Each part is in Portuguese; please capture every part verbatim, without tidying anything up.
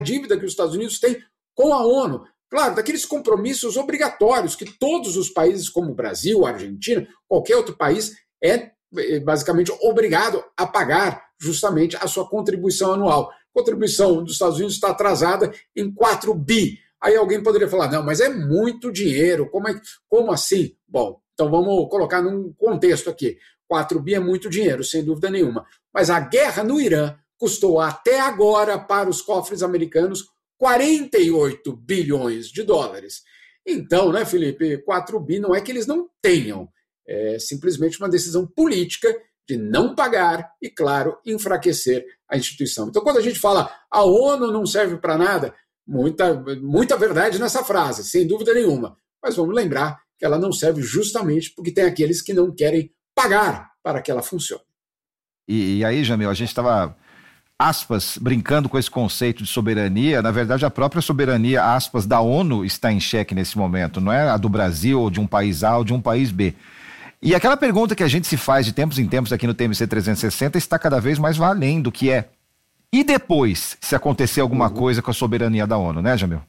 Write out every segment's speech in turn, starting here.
dívida que os Estados Unidos têm com a ONU. Claro, daqueles compromissos obrigatórios que todos os países, como o Brasil, a Argentina, qualquer outro país, é basicamente obrigado a pagar justamente a sua contribuição anual. A contribuição dos Estados Unidos está atrasada em quatro bi. Aí alguém poderia falar, não, mas é muito dinheiro, como, é, como assim? Bom, então vamos colocar num contexto aqui. quatro bi é muito dinheiro, sem dúvida nenhuma. Mas a guerra no Irã custou até agora para os cofres americanos quarenta e oito bilhões de dólares. Então, né, Felipe, quatro bi não é que eles não tenham, é simplesmente uma decisão política de não pagar e, claro, enfraquecer a instituição. Então, quando a gente fala a ONU não serve para nada, muita, muita verdade nessa frase, sem dúvida nenhuma. Mas vamos lembrar que ela não serve justamente porque tem aqueles que não querem pagar para que ela funcione. E, e aí, Jamil, a gente estava, aspas, brincando com esse conceito de soberania. Na verdade, a própria soberania, aspas, da ONU está em xeque nesse momento. Não é a do Brasil, ou de um país A ou de um país B. E aquela pergunta que a gente se faz de tempos em tempos aqui no T M C trezentos e sessenta está cada vez mais valendo, que é: e depois, se acontecer alguma uhum. coisa com a soberania da ONU, né, Jamil?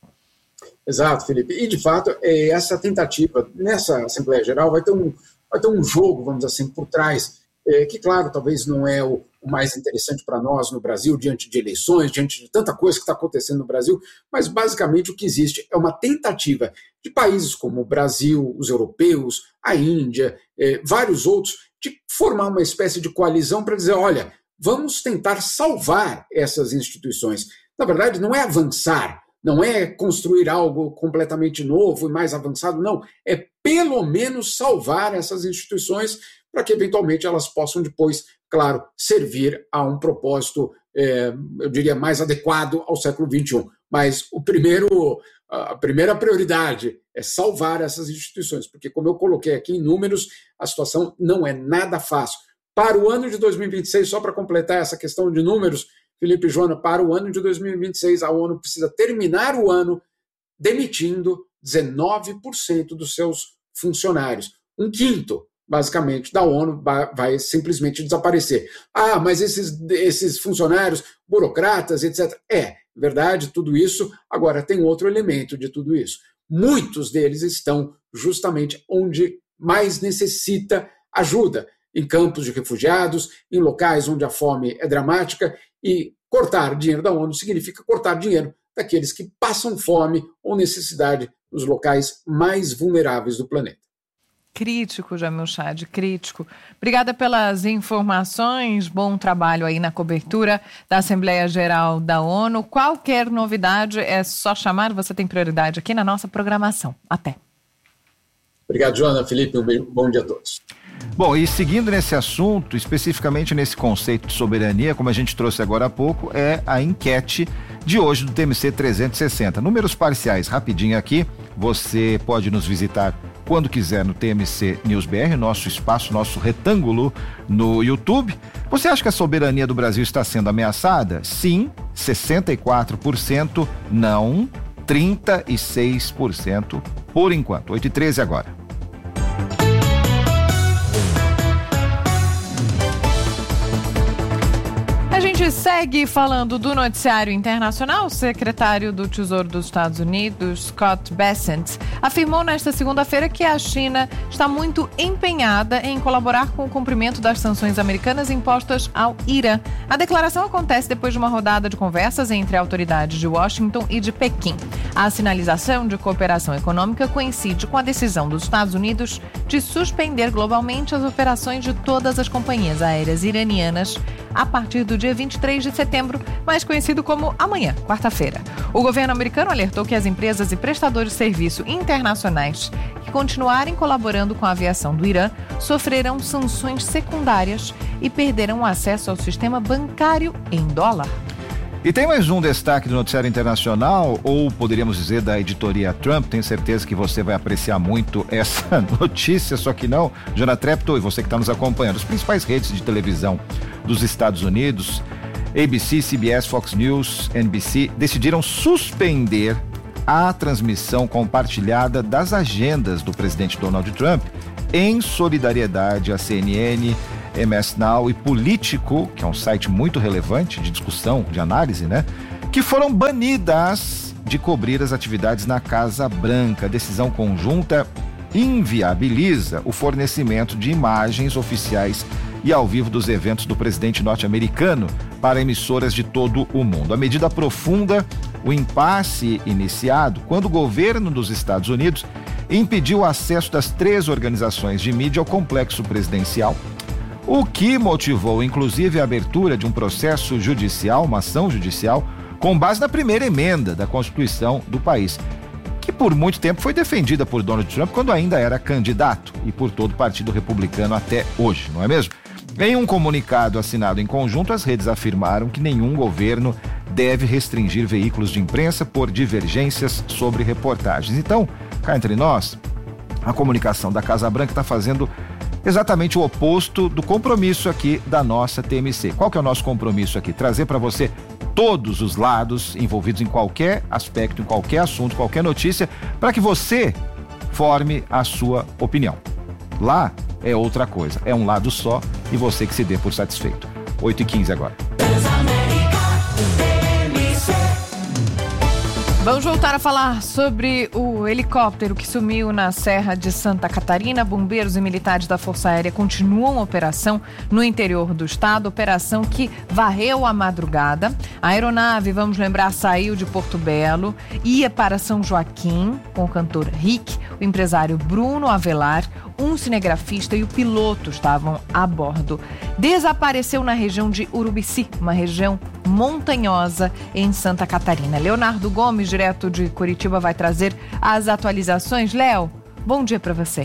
Exato, Felipe. E, de fato, essa tentativa, nessa Assembleia Geral, vai ter um, vai ter um jogo, vamos dizer assim, por trás, é, que, claro, talvez não é o, o mais interessante para nós no Brasil, diante de eleições, diante de tanta coisa que está acontecendo no Brasil, mas, basicamente, o que existe é uma tentativa de países como o Brasil, os europeus, a Índia, é, vários outros, de formar uma espécie de coalizão para dizer, olha, vamos tentar salvar essas instituições. Na verdade, não é avançar, não é construir algo completamente novo e mais avançado, não. É pelo menos salvar essas instituições para que, eventualmente, elas possam depois, claro, servir a um propósito, é, eu diria, mais adequado ao século vinte e um. Mas o primeiro, a primeira prioridade é salvar essas instituições, porque, como eu coloquei aqui em números, a situação não é nada fácil. Para o ano de dois mil e vinte e seis, só para completar essa questão de números, Felipe e Joana, para o ano de dois mil e vinte e seis, a ONU precisa terminar o ano demitindo dezenove por cento dos seus funcionários. Um quinto, basicamente, da ONU vai, vai simplesmente desaparecer. Ah, mas esses, esses funcionários, burocratas, etcétera. É, verdade, tudo isso. Agora, tem outro elemento de tudo isso. Muitos deles estão justamente onde mais necessita ajuda, em campos de refugiados, em locais onde a fome é dramática, e cortar dinheiro da ONU significa cortar dinheiro daqueles que passam fome ou necessidade nos locais mais vulneráveis do planeta. Crítico, Jamil Chad, crítico. Obrigada pelas informações, bom trabalho aí na cobertura da Assembleia Geral da ONU. Qualquer novidade é só chamar, você tem prioridade aqui na nossa programação. Até. Obrigado, Joana, Felipe, um bom dia a todos. Bom, e seguindo nesse assunto, especificamente nesse conceito de soberania, como a gente trouxe agora há pouco, é a enquete de hoje do T M C trezentos e sessenta. Números parciais, rapidinho aqui, você pode nos visitar quando quiser no T M C News B R, nosso espaço, nosso retângulo no YouTube. Você acha que a soberania do Brasil está sendo ameaçada? Sim, sessenta e quatro por cento, não, trinta e seis por cento por enquanto. oito e treze agora. A gente segue falando do noticiário internacional. O secretário do Tesouro dos Estados Unidos, Scott Bessent, afirmou nesta segunda-feira que a China está muito empenhada em colaborar com o cumprimento das sanções americanas impostas ao Irã. A declaração acontece depois de uma rodada de conversas entre autoridades de Washington e de Pequim. A sinalização de cooperação econômica coincide com a decisão dos Estados Unidos de suspender globalmente as operações de todas as companhias aéreas iranianas a partir do dia vinte e três de setembro, mais conhecido como amanhã, quarta-feira. O governo americano alertou que as empresas e prestadores de serviço internacionais que continuarem colaborando com a aviação do Irã sofrerão sanções secundárias e perderão acesso ao sistema bancário em dólar. E tem mais um destaque do noticiário internacional, ou poderíamos dizer da editoria Trump. Tenho certeza que você vai apreciar muito essa notícia, só que não. Jana Treptow e você que está nos acompanhando. As principais redes de televisão dos Estados Unidos, A B C, C B S, Fox News, N B C, decidiram suspender a transmissão compartilhada das agendas do presidente Donald Trump em solidariedade à C N N, M S Now e Político, que é um site muito relevante de discussão, de análise, né? que foram banidas de cobrir as atividades na Casa Branca. A decisão conjunta inviabiliza o fornecimento de imagens oficiais e ao vivo dos eventos do presidente norte-americano para emissoras de todo o mundo. A medida aprofunda o impasse iniciado quando o governo dos Estados Unidos impediu o acesso das três organizações de mídia ao complexo presidencial, o que motivou inclusive a abertura de um processo judicial, uma ação judicial, com base na primeira emenda da Constituição do país, que por muito tempo foi defendida por Donald Trump quando ainda era candidato e por todo o Partido Republicano até hoje, não é mesmo? Em um comunicado assinado em conjunto, as redes afirmaram que nenhum governo deve restringir veículos de imprensa por divergências sobre reportagens. Então, cá entre nós, a comunicação da Casa Branca está fazendo exatamente o oposto do compromisso aqui da nossa T M C. Qual que é o nosso compromisso aqui? Trazer para você todos os lados envolvidos em qualquer aspecto, em qualquer assunto, qualquer notícia, para que você forme a sua opinião. Lá é outra coisa, é um lado só e você que se dê por satisfeito. oito e quinze agora. Vamos voltar a falar sobre o helicóptero que sumiu na Serra de Santa Catarina. Bombeiros e militares da Força Aérea continuam a operação no interior do estado, operação que varreu a madrugada. A aeronave, vamos lembrar, saiu de Porto Belo, ia para São Joaquim com o cantor Rick, o empresário Bruno Avelar, um cinegrafista e o piloto estavam a bordo. Desapareceu na região de Urubici, uma região montanhosa em Santa Catarina. Leonardo Gomes, direto de Curitiba, vai trazer as atualizações. Léo, bom dia para você.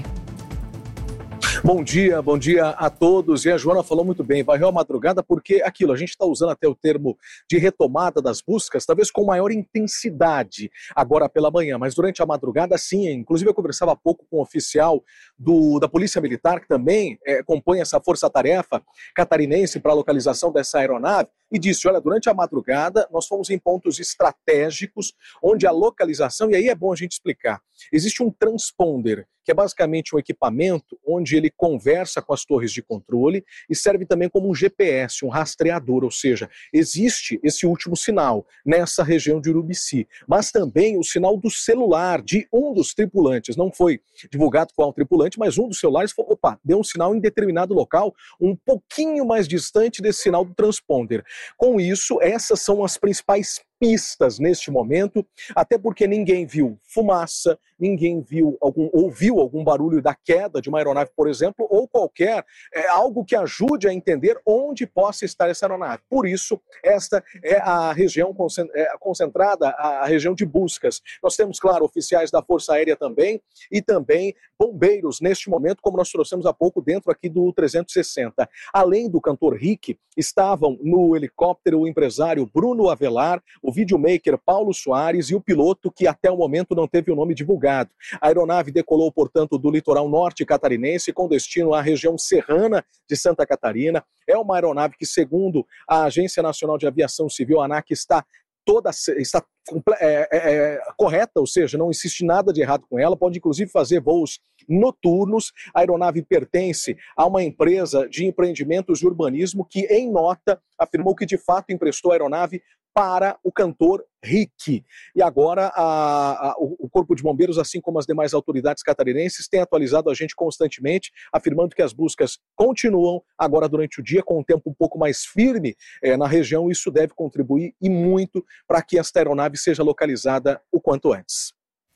Bom dia, bom dia a todos. E a Joana falou muito bem, varreu a madrugada porque aquilo, a gente está usando até o termo de retomada das buscas, talvez com maior intensidade agora pela manhã, mas durante a madrugada sim, inclusive eu conversava há pouco com um oficial do, da Polícia Militar, que também é, compõe essa força-tarefa catarinense para a localização dessa aeronave, e disse, olha, durante a madrugada nós fomos em pontos estratégicos onde a localização, e aí é bom a gente explicar, existe um transponder, que é basicamente um equipamento onde ele conversa com as torres de controle e serve também como um G P S, um rastreador, ou seja, existe esse último sinal nessa região de Urubici, mas também o sinal do celular de um dos tripulantes, não foi divulgado qual tripulante, mas um dos celulares falou, opa, deu um sinal em determinado local, um pouquinho mais distante desse sinal do transponder. Com isso, essas são as principais pistas neste momento, até porque ninguém viu fumaça, ninguém viu algum, ouviu algum barulho da queda de uma aeronave, por exemplo, ou qualquer, é, algo que ajude a entender onde possa estar essa aeronave. Por isso, esta é a região concentrada, a região de buscas. Nós temos, claro, oficiais da Força Aérea também, e também bombeiros neste momento, como nós trouxemos há pouco dentro aqui do trezentos e sessenta. Além do cantor Rick, estavam no helicóptero o empresário Bruno Avelar, o videomaker Paulo Soares e o piloto que até o momento não teve o nome divulgado. A aeronave decolou, portanto, do litoral norte catarinense com destino à região serrana de Santa Catarina. É uma aeronave que, segundo a Agência Nacional de Aviação Civil, a ANAC, está toda está é, é, correta, ou seja, não existe nada de errado com ela, pode inclusive fazer voos noturnos. A aeronave pertence a uma empresa de empreendimentos e urbanismo que, em nota, afirmou que de fato emprestou a aeronave para o cantor Rick. E agora a, a, o Corpo de Bombeiros, assim como as demais autoridades catarinenses, têm atualizado a gente constantemente, afirmando que as buscas continuam agora durante o dia, com um tempo um pouco mais firme eh, na região. Isso deve contribuir e muito para que esta aeronave seja localizada o quanto antes.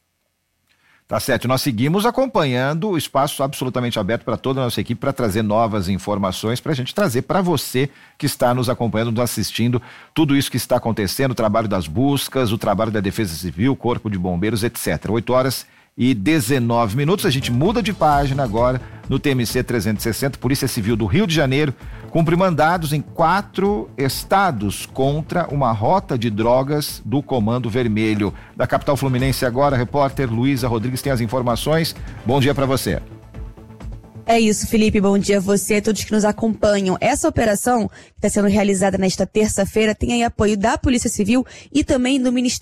Tá certo, nós seguimos acompanhando o espaço absolutamente aberto para toda a nossa equipe para trazer novas informações, para a gente trazer para você que está nos acompanhando, nos assistindo, tudo isso que está acontecendo, o trabalho das buscas, o trabalho da Defesa Civil, Corpo de Bombeiros, etcétera. oito horas e dezenove minutos, a gente muda de página agora no T M C trezentos e sessenta, Polícia Civil do Rio de Janeiro cumpre mandados em quatro estados contra uma rota de drogas do Comando Vermelho. Da capital fluminense agora, a repórter Luísa Rodrigues tem as informações. Bom dia para você. É isso, Felipe. Bom dia a você e a todos que nos acompanham. Essa operação, que está sendo realizada nesta terça-feira, tem aí apoio da Polícia Civil e também do Ministério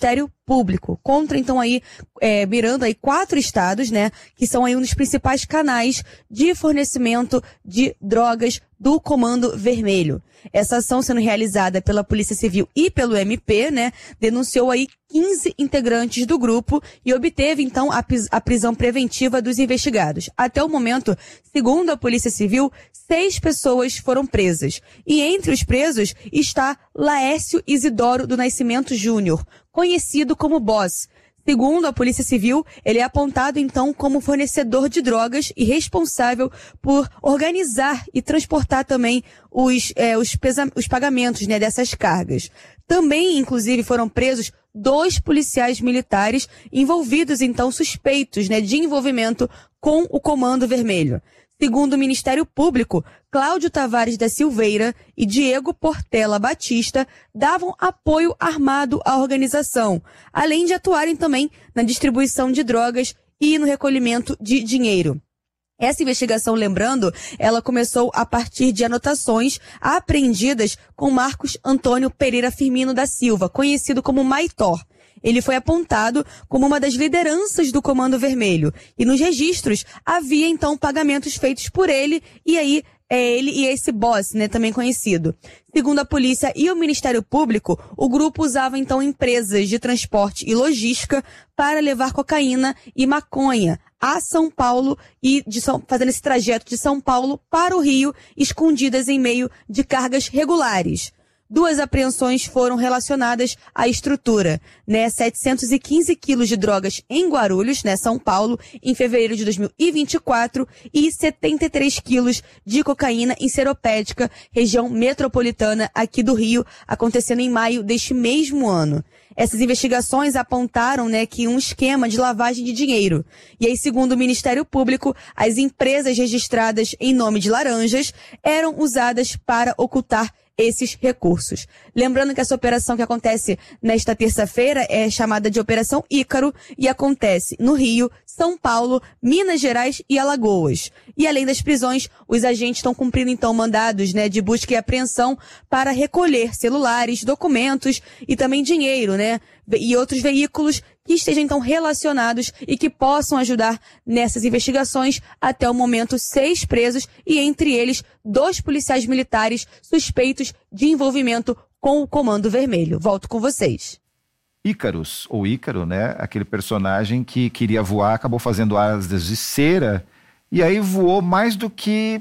Público, contra então aí, é, mirando aí quatro estados, né, que são aí um dos principais canais de fornecimento de drogas do Comando Vermelho. Essa ação sendo realizada pela Polícia Civil e pelo M P, né, denunciou aí quinze integrantes do grupo e obteve então a, a prisão preventiva dos investigados. Até o momento, segundo a Polícia Civil, seis pessoas foram presas. E entre os presos está Laércio Isidoro do Nascimento Júnior, conhecido como Boss. Segundo a Polícia Civil, ele é apontado então como fornecedor de drogas e responsável por organizar e transportar também os, é, os, pesa- os pagamentos, né, dessas cargas. Também, inclusive, foram presos dois policiais militares envolvidos, então, suspeitos, né, de envolvimento com o Comando Vermelho. Segundo o Ministério Público, Cláudio Tavares da Silveira e Diego Portela Batista davam apoio armado à organização, além de atuarem também na distribuição de drogas e no recolhimento de dinheiro. Essa investigação, lembrando, ela começou a partir de anotações apreendidas com Marcos Antônio Pereira Firmino da Silva, conhecido como Maitor. Ele foi apontado como uma das lideranças do Comando Vermelho. E nos registros havia, então, pagamentos feitos por ele e aí é ele e esse boss, né, também conhecido. Segundo a polícia e o Ministério Público, o grupo usava, então, empresas de transporte e logística para levar cocaína e maconha a São Paulo e de São, fazendo esse trajeto de São Paulo para o Rio, escondidas em meio de cargas regulares. Duas apreensões foram relacionadas à estrutura, né? setecentos e quinze quilos de drogas em Guarulhos, né? São Paulo, em fevereiro de dois mil e vinte e quatro, e setenta e três quilos de cocaína em Seropédica, região metropolitana aqui do Rio, acontecendo em maio deste mesmo ano. Essas investigações apontaram, né, que um esquema de lavagem de dinheiro. E aí, segundo o Ministério Público, as empresas registradas em nome de laranjas eram usadas para ocultar esses recursos. Lembrando que essa operação que acontece nesta terça-feira é chamada de Operação Ícaro e acontece no Rio, São Paulo, Minas Gerais e Alagoas. E além das prisões, os agentes estão cumprindo então mandados, né, de busca e apreensão para recolher celulares, documentos e também dinheiro, né, e outros veículos que estejam então relacionados e que possam ajudar nessas investigações. Até o momento, seis presos e entre eles dois policiais militares suspeitos de envolvimento com o Comando Vermelho. Volto com vocês. Ícaros, ou Ícaro, né? Aquele personagem que queria voar, acabou fazendo asas de cera e aí voou mais do que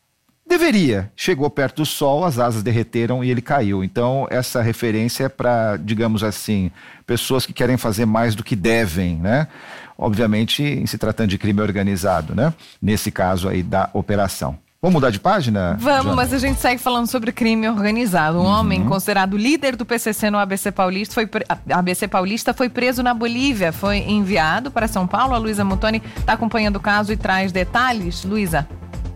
deveria. Chegou perto do sol, as asas derreteram e ele caiu. Então, essa referência é para, digamos assim, pessoas que querem fazer mais do que devem, né? Obviamente, em se tratando de crime organizado, né? Nesse caso aí da operação. Vamos mudar de página? Vamos, Joana? mas a gente segue falando sobre crime organizado. Um uhum. homem considerado líder do P C C no A B C Paulista foi, pre... A B C Paulista foi preso na Bolívia, foi enviado para São Paulo. A Luísa Mutoni está acompanhando o caso e traz detalhes. Luísa.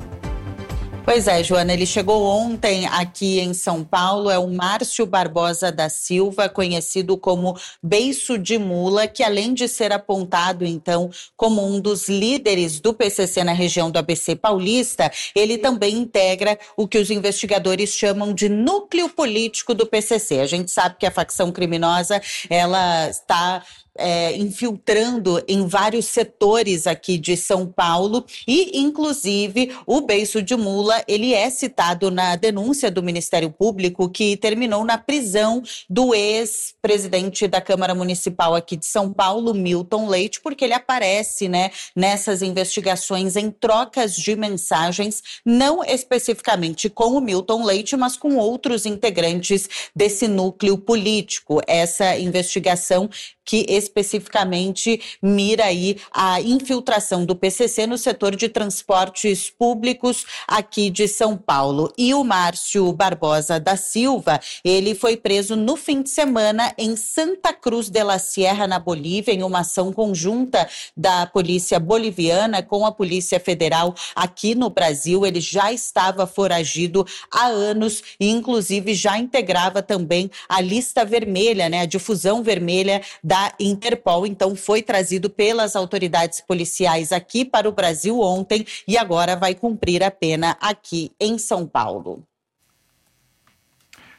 Pois é, Joana, ele chegou ontem aqui em São Paulo, é o Márcio Barbosa da Silva, conhecido como Beiço de Mula, que além de ser apontado, então, como um dos líderes do P C C na região do A B C Paulista, ele também integra o que os investigadores chamam de núcleo político do P C C. A gente sabe que a facção criminosa, ela está É, infiltrando em vários setores aqui de São Paulo e, inclusive, o Beiço de Mula, ele é citado na denúncia do Ministério Público que terminou na prisão do ex-presidente da Câmara Municipal aqui de São Paulo, Milton Leite, porque ele aparece, né, nessas investigações em trocas de mensagens, não especificamente com o Milton Leite, mas com outros integrantes desse núcleo político. Essa investigação que especificamente mira aí a infiltração do P C C no setor de transportes públicos aqui de São Paulo. E o Márcio Barbosa da Silva, ele foi preso no fim de semana em Santa Cruz de la Sierra, na Bolívia, em uma ação conjunta da polícia boliviana com a Polícia Federal aqui no Brasil. Ele já estava foragido há anos e, inclusive, já integrava também a lista vermelha, né, a difusão vermelha da Interpol. Então foi trazido pelas autoridades policiais aqui para o Brasil ontem e agora vai cumprir a pena aqui em São Paulo.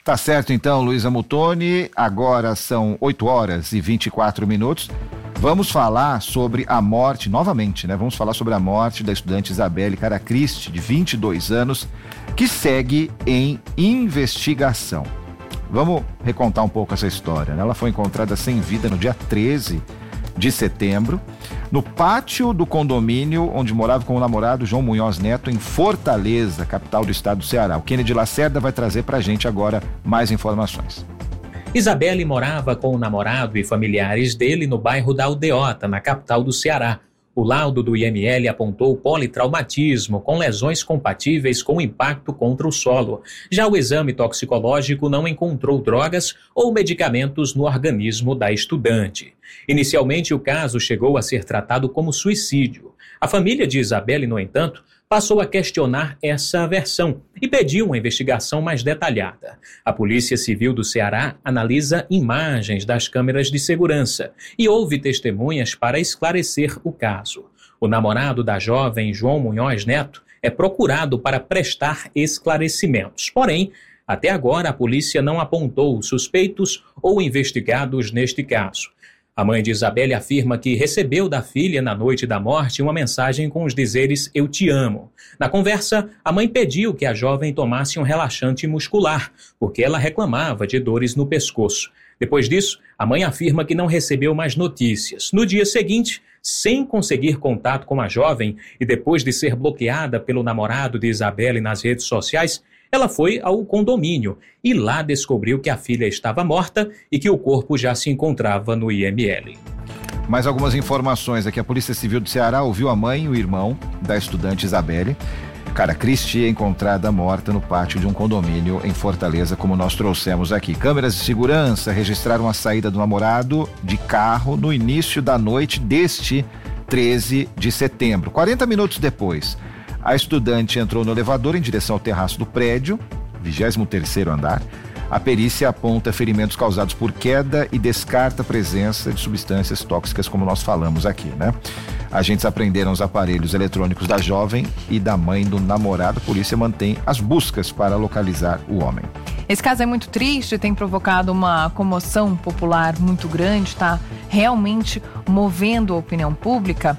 Tá certo então, Luísa Mutoni, agora são oito horas e vinte e quatro minutos. Vamos falar sobre a morte, novamente, né? Vamos falar sobre a morte da estudante Isabelle Caracristi, de vinte e dois anos, que segue em investigação. Vamos recontar um pouco essa história, né? Ela foi encontrada sem vida no dia treze de setembro, no pátio do condomínio onde morava com o namorado João Munhoz Neto, em Fortaleza, capital do estado do Ceará. O Kennedy Lacerda vai trazer pra gente agora mais informações. Isabelle morava com o namorado e familiares dele no bairro da Aldeota, na capital do Ceará. O laudo do I M L apontou politraumatismo com lesões compatíveis com impacto contra o solo. Já o exame toxicológico não encontrou drogas ou medicamentos no organismo da estudante. Inicialmente, o caso chegou a ser tratado como suicídio. A família de Isabelle, no entanto, passou a questionar essa versão e pediu uma investigação mais detalhada. A Polícia Civil do Ceará analisa imagens das câmeras de segurança e houve testemunhas para esclarecer o caso. O namorado da jovem, João Munhoz Neto, é procurado para prestar esclarecimentos. Porém, até agora a polícia não apontou suspeitos ou investigados neste caso. A mãe de Isabelle afirma que recebeu da filha, na noite da morte, uma mensagem com os dizeres "eu te amo". Na conversa, a mãe pediu que a jovem tomasse um relaxante muscular, porque ela reclamava de dores no pescoço. Depois disso, a mãe afirma que não recebeu mais notícias. No dia seguinte, sem conseguir contato com a jovem e depois de ser bloqueada pelo namorado de Isabelle nas redes sociais, ela foi ao condomínio e lá descobriu que a filha estava morta e que o corpo já se encontrava no I M L. Mais algumas informações aqui. A Polícia Civil do Ceará ouviu a mãe e o irmão da estudante Isabelle Caracristi, encontrada morta no pátio de um condomínio em Fortaleza, como nós trouxemos aqui. Câmeras de segurança registraram a saída do namorado de carro no início da noite deste treze de setembro. quarenta minutos depois, a estudante entrou no elevador em direção ao terraço do prédio, vigésimo terceiro andar. A perícia aponta ferimentos causados por queda e descarta a presença de substâncias tóxicas, como nós falamos aqui, né? Agentes apreenderam os aparelhos eletrônicos da jovem e da mãe do namorado. A polícia mantém as buscas para localizar o homem. Esse caso é muito triste, tem provocado uma comoção popular muito grande, está realmente movendo a opinião pública.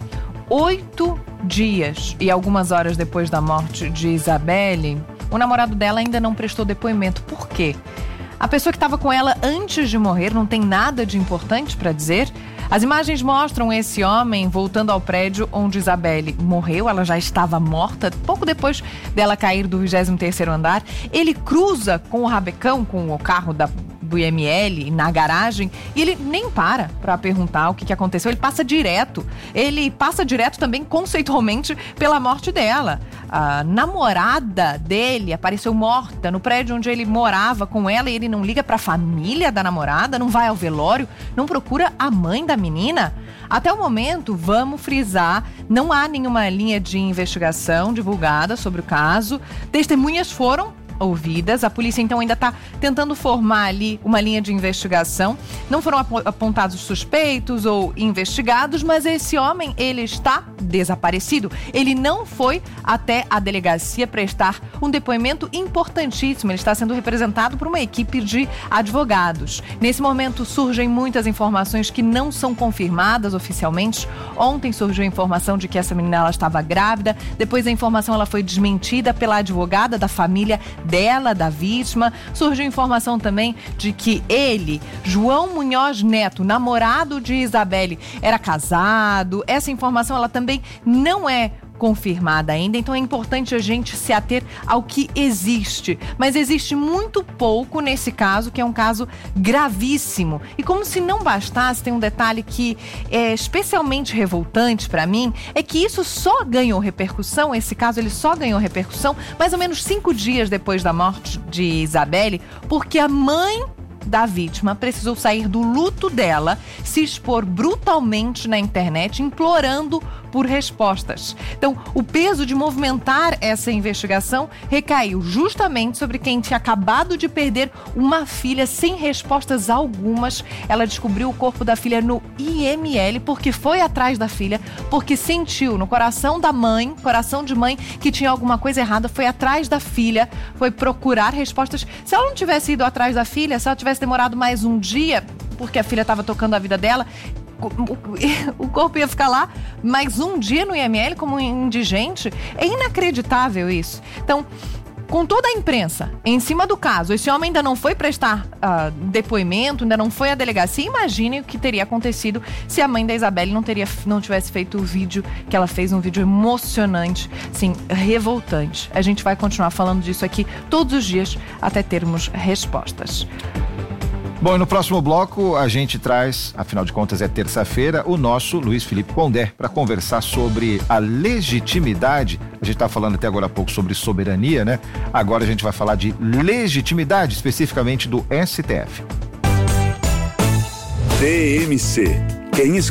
Oito dias e algumas horas depois da morte de Isabelle, o namorado dela ainda não prestou depoimento. Por quê? A pessoa que estava com ela antes de morrer não tem nada de importante para dizer. As imagens mostram esse homem voltando ao prédio onde Isabelle morreu. Ela já estava morta pouco depois dela cair do vigésimo terceiro andar. Ele cruza com o rabecão, com o carro da do I M L na garagem, e ele nem para para perguntar o que, que aconteceu. Ele passa direto. Ele passa direto também conceitualmente pela morte dela. A namorada dele apareceu morta no prédio onde ele morava com ela e ele não liga para a família da namorada, não vai ao velório, não procura a mãe da menina. Até o momento, vamos frisar, não há nenhuma linha de investigação divulgada sobre o caso. Testemunhas foram ouvidas. A polícia então ainda está tentando formar ali uma linha de investigação. Não foram apontados suspeitos ou investigados, mas esse homem, ele está desaparecido. Ele não foi até a delegacia prestar um depoimento importantíssimo. Ele está sendo representado por uma equipe de advogados. Nesse momento surgem muitas informações que não são confirmadas oficialmente. Ontem surgiu a informação de que essa menina ela estava grávida. Depois a informação ela foi desmentida pela advogada da família dela, da vítima. Surgiu informação também de que ele, João Munhoz Neto, namorado de Isabelle, era casado. Essa informação ela também não é confirmada ainda, então é importante a gente se ater ao que existe. Mas existe muito pouco nesse caso, que é um caso gravíssimo. E como se não bastasse, tem um detalhe que é especialmente revoltante para mim, é que isso só ganhou repercussão, esse caso ele só ganhou repercussão mais ou menos cinco dias depois da morte de Isabelle, porque a mãe da vítima precisou sair do luto dela, se expor brutalmente na internet, implorando por respostas. Então, o peso de movimentar essa investigação recaiu justamente sobre quem tinha acabado de perder uma filha sem respostas algumas. Ela descobriu o corpo da filha no I M L porque foi atrás da filha, porque sentiu no coração da mãe, coração de mãe, que tinha alguma coisa errada, foi atrás da filha, foi procurar respostas. Se ela não tivesse ido atrás da filha, se ela tivesse demorado mais um dia, porque a filha estava tocando a vida dela, o corpo ia ficar lá mais um dia no I M L como indigente. É inacreditável isso. Então, com toda a imprensa em cima do caso, esse homem ainda não foi prestar uh, depoimento, ainda não foi à delegacia. Imagine o que teria acontecido se a mãe da Isabelle não, teria, não tivesse feito o vídeo que ela fez, um vídeo emocionante, sim, revoltante. A gente vai continuar falando disso aqui todos os dias até termos respostas. Bom, e no próximo bloco a gente traz, afinal de contas é terça-feira, o nosso Luiz Felipe Pondé para conversar sobre a legitimidade. A gente está falando até agora há pouco sobre soberania, né? Agora a gente vai falar de legitimidade, especificamente do S T F. T M C. Quem escolhe